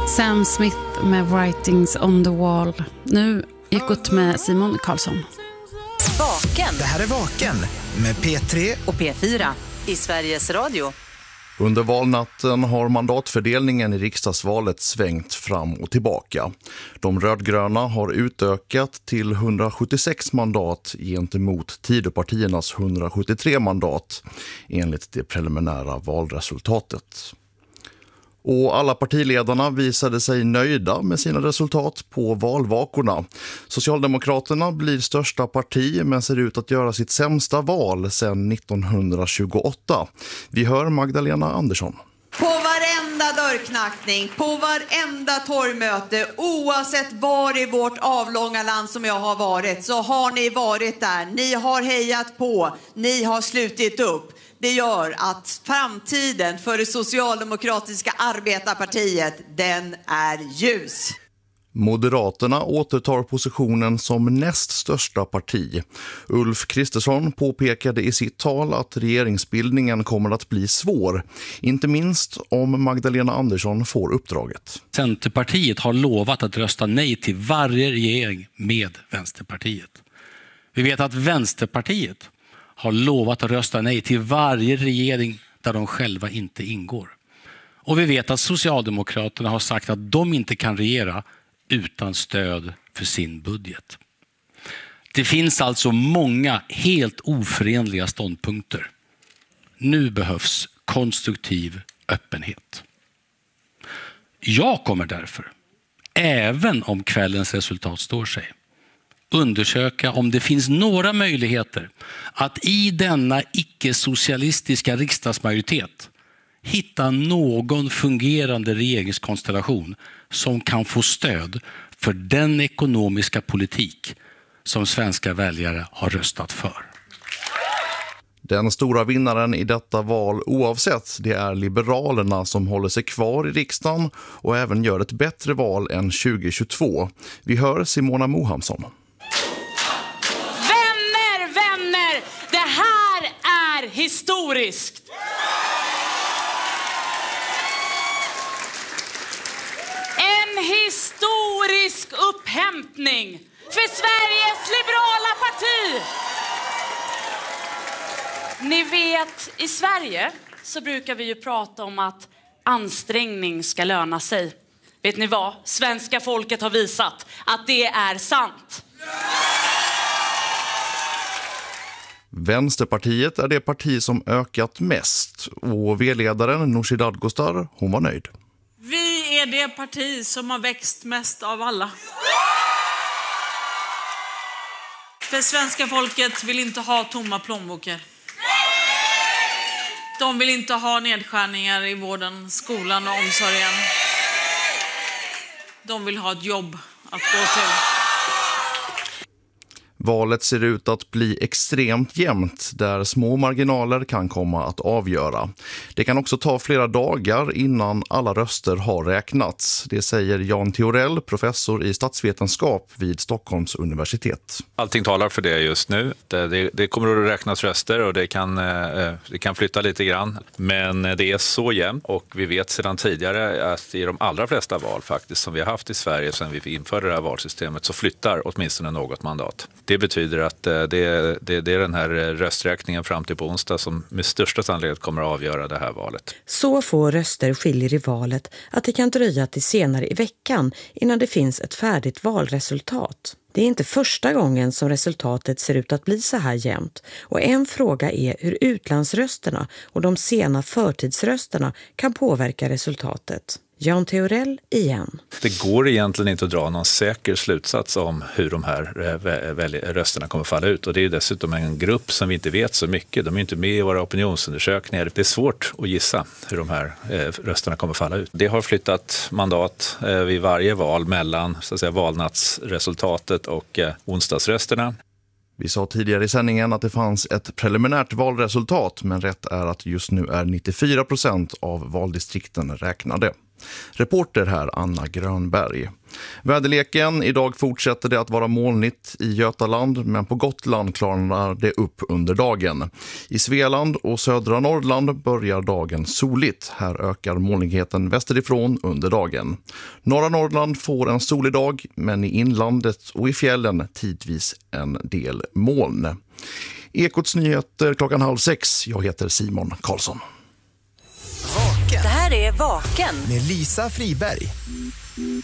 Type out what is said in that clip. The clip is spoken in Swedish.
Sam Smith med Writings on the Wall. Nu Ekot med Simon Karlsson. Vaken. Det här är Vaken med P3 och P4 i Sveriges Radio. Under valnatten har mandatfördelningen i riksdagsvalet svängt fram och tillbaka. De rödgröna har utökat till 176 mandat gentemot Tidöpartiernas 173 mandat enligt det preliminära valresultatet. Och alla partiledarna visade sig nöjda med sina resultat på valvakorna. Socialdemokraterna blir största parti men ser ut att göra sitt sämsta val sedan 1928. Vi hör Magdalena Andersson. På varenda dörrknackning, på varenda torgmöte, oavsett var i vårt avlånga land som jag har varit, så har ni varit där. Ni har hejat på, ni har slutit upp. Det gör att framtiden för det socialdemokratiska arbetarpartiet, den är ljus. Moderaterna återtar positionen som näst största parti. Ulf Kristersson påpekade i sitt tal att regeringsbildningen kommer att bli svår. Inte minst om Magdalena Andersson får uppdraget. Centerpartiet har lovat att rösta nej till varje regering med Vänsterpartiet. Vi vet att Vänsterpartiet har lovat att rösta nej till varje regering där de själva inte ingår. Och vi vet att Socialdemokraterna har sagt att de inte kan regera utan stöd för sin budget. Det finns alltså många helt oförenliga ståndpunkter. Nu behövs konstruktiv öppenhet. Jag kommer därför, även om kvällens resultat står sig, undersöka om det finns några möjligheter att i denna icke-socialistiska riksdagsmajoritet hitta någon fungerande regeringskonstellation som kan få stöd för den ekonomiska politik som svenska väljare har röstat för. Den stora vinnaren i detta val oavsett, det är Liberalerna som håller sig kvar i riksdagen och även gör ett bättre val än 2022. Vi hör Simona Mohamsson. Vänner, det här är historiskt. En historisk upphämtning för Sveriges liberala parti. Ni vet, i Sverige så brukar vi ju prata om att ansträngning ska löna sig. Vet ni vad? Svenska folket har visat att det är sant. Vänsterpartiet är det parti som ökat mest och V-ledaren Nooshi Dadgostar, hon var nöjd. Vi är det parti som har växt mest av alla. För svenska folket vill inte ha tomma plånböcker. De vill inte ha nedskärningar i vården, skolan och omsorgen. De vill ha ett jobb att gå till. Valet ser ut att bli extremt jämnt där små marginaler kan komma att avgöra. Det kan också ta flera dagar innan alla röster har räknats. Det säger Jan Theorell, professor i statsvetenskap vid Stockholms universitet. Allting talar för det just nu. Det kommer att räknas röster och det kan flytta lite grann. Men det är så jämnt och vi vet sedan tidigare att i de allra flesta val faktiskt som vi har haft i Sverige sedan vi införde det här valsystemet så flyttar åtminstone något mandat. Det betyder att det är den här rösträkningen fram till på onsdag som med största sannolikhet kommer att avgöra det här valet. Så få röster skiljer i valet att det kan dröja till senare i veckan innan det finns ett färdigt valresultat. Det är inte första gången som resultatet ser ut att bli så här jämnt och en fråga är hur utlandsrösterna och de sena förtidsrösterna kan påverka resultatet. Jan Theorell igen. Det går egentligen inte att dra någon säker slutsats om hur de här rösterna kommer falla ut. Och det är dessutom en grupp som vi inte vet så mycket. De är inte med i våra opinionsundersökningar. Det är svårt att gissa hur de här rösterna kommer falla ut. Det har flyttat mandat vid varje val mellan så att säga, valnatsresultatet och onsdagsrösterna. Vi sa tidigare i sändningen att det fanns ett preliminärt valresultat, men rätt är att just nu är 94% av valdistrikten räknade. Reporter här Anna Grönberg. Väderleken, idag fortsätter det att vara molnigt i Götaland, men på Gotland klarnar det upp under dagen. I Svealand och södra Norrland börjar dagen soligt. Här ökar molnigheten västerifrån under dagen. Norra Norrland får en solig dag, men i inlandet och i fjällen tidvis en del moln. Ekots nyheter 5:30. Jag heter Simon Karlsson. Det här är Vaken med Lisa Friberg.